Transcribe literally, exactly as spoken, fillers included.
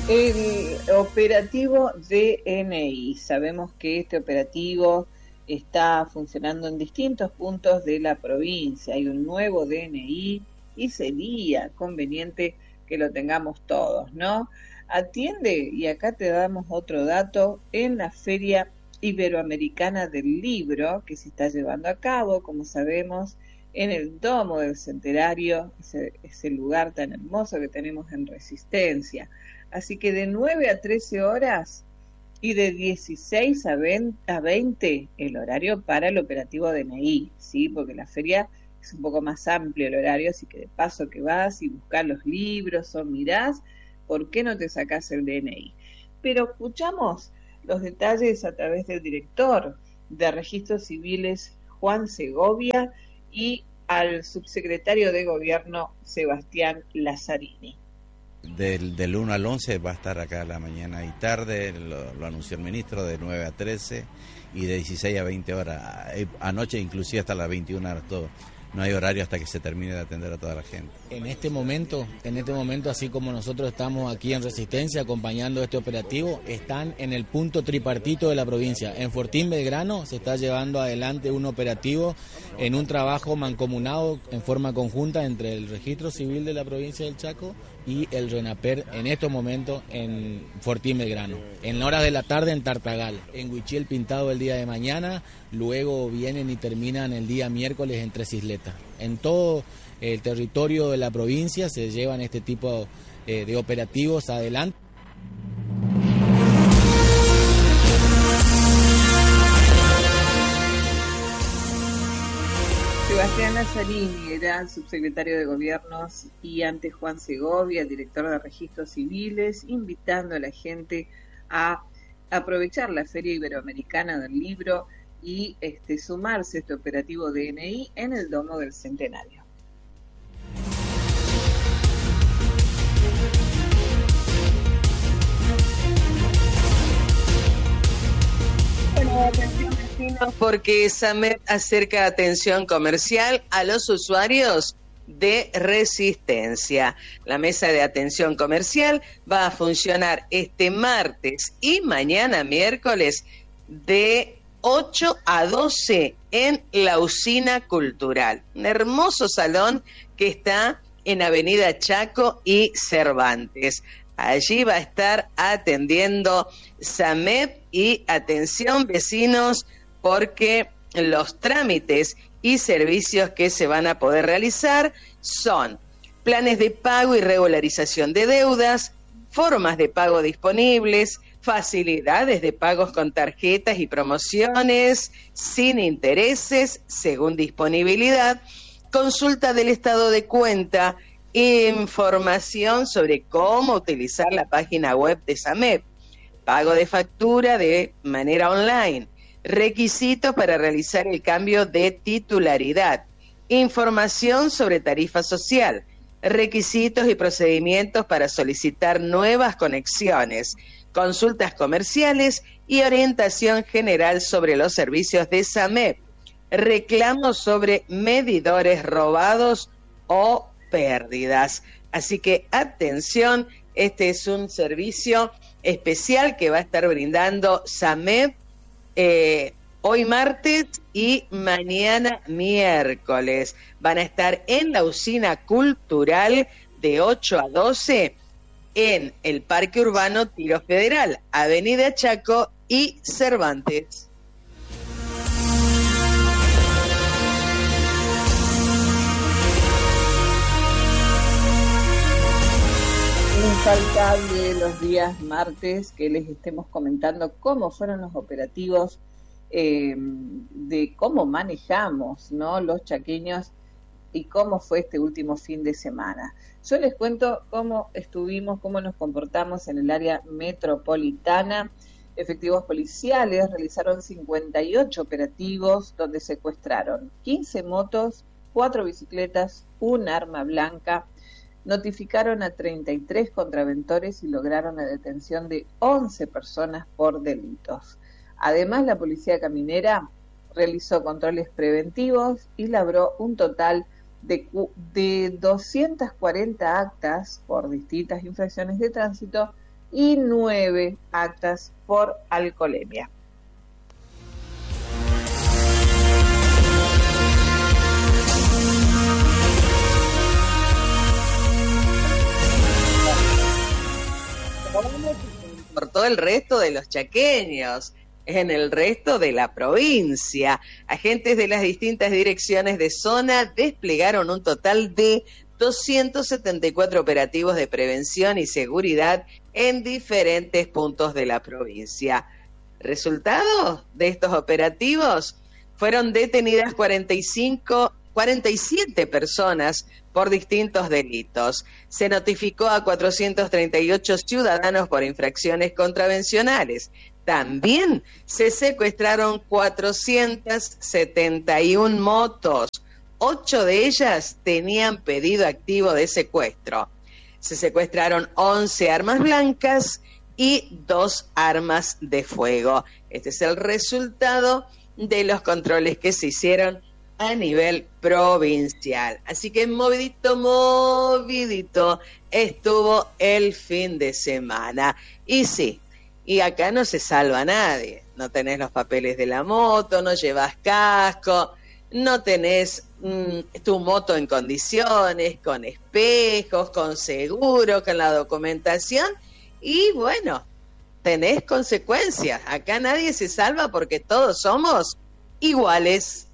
El operativo D N I. Sabemos que este operativo está funcionando en distintos puntos de la provincia. Hay un nuevo D N I y sería conveniente que lo tengamos todos, ¿no? Atiende, y acá te damos otro dato, en la Feria Iberoamericana del Libro, que se está llevando a cabo, como sabemos, en el Domo del Centenario, ese, ese lugar tan hermoso que tenemos en Resistencia. Así que de nueve a trece horas y de dieciséis a veinte el horario para el operativo D N I, ¿sí? Porque la feria es un poco más amplio el horario, así que de paso que vas y buscas los libros o mirás, ¿por qué no te sacás el D N I? Pero escuchamos los detalles a través del director de Registros Civiles, Juan Segovia, y al subsecretario de Gobierno, Sebastián Lazzarini. Del, del uno al once va a estar acá la mañana y tarde, lo, lo anunció el ministro, de nueve a trece y de dieciséis a veinte horas. Anoche inclusive hasta las veintiuna horas todo. No hay horario hasta que se termine de atender a toda la gente. En este momento, en este momento, así como nosotros estamos aquí en Resistencia acompañando este operativo, están en el punto tripartito de la provincia. En Fortín Belgrano se está llevando adelante un operativo en un trabajo mancomunado en forma conjunta entre el Registro Civil de la provincia del Chaco y el RENAPER en estos momentos en Fortín Belgrano. En horas de la tarde en Tartagal, en Huichiel Pintado el día de mañana, luego vienen y terminan el día miércoles en Tres Isletas. En todo el territorio de la provincia se llevan este tipo eh, de operativos adelante. Sebastián Lazzarini era el subsecretario de Gobiernos, y ante Juan Segovia, el director de Registros Civiles, invitando a la gente a aprovechar la Feria Iberoamericana del Libro y este, sumarse a este operativo D N I en el Domo del Centenario. Bueno, atención vecinos, porque SAMEP acerca atención comercial a los usuarios de Resistencia. La mesa de atención comercial va a funcionar este martes y mañana miércoles de ocho a doce en la Usina Cultural, un hermoso salón que está en Avenida Chaco y Cervantes. Allí va a estar atendiendo SAMEP y atención vecinos, porque los trámites y servicios que se van a poder realizar son planes de pago y regularización de deudas, formas de pago disponibles, facilidades de pagos con tarjetas y promociones, sin intereses, según disponibilidad, consulta del estado de cuenta, información sobre cómo utilizar la página web de SAMEP, pago de factura de manera online, requisitos para realizar el cambio de titularidad, información sobre tarifa social, requisitos y procedimientos para solicitar nuevas conexiones, consultas comerciales y orientación general sobre los servicios de SAMEP, reclamos sobre medidores robados o pérdidas. Así que atención, este es un servicio especial que va a estar brindando SAMEP eh, hoy martes y mañana miércoles. Van a estar en la Usina Cultural de ocho a doce en el Parque Urbano Tiro Federal, Avenida Chaco y Cervantes. Infaltable los días martes que les estemos comentando cómo fueron los operativos, eh, de cómo manejamos, ¿no?, los chaqueños y cómo fue este último fin de semana. Yo les cuento cómo estuvimos, cómo nos comportamos en el área metropolitana. Efectivos policiales realizaron cincuenta y ocho operativos donde secuestraron quince motos, cuatro bicicletas, un arma blanca. Notificaron a treinta y tres contraventores y lograron la detención de once personas por delitos. Además, la Policía Caminera realizó controles preventivos y labró un total de, de doscientas cuarenta actas por distintas infracciones de tránsito y nueve actas por alcoholemia. Por todo el resto de los chaqueños, en el resto de la provincia. Agentes de las distintas direcciones de zona desplegaron un total de doscientos setenta y cuatro operativos de prevención y seguridad en diferentes puntos de la provincia. Resultado de estos operativos: fueron detenidas cuarenta y cinco, cuarenta y siete personas por distintos delitos. Se notificó a cuatrocientos treinta y ocho ciudadanos por infracciones contravencionales. También se secuestraron cuatrocientas setenta y una motos. Ocho de ellas tenían pedido activo de secuestro. Se secuestraron once armas blancas y dos armas de fuego. Este es el resultado de los controles que se hicieron a nivel provincial. Así que movidito, movidito estuvo el fin de semana. Y sí, y acá no se salva nadie. No tenés los papeles de la moto, no llevas casco, no tenés mmm, tu moto en condiciones, con espejos, con seguro, con la documentación, y bueno, tenés consecuencias. Acá nadie se salva porque todos somos iguales.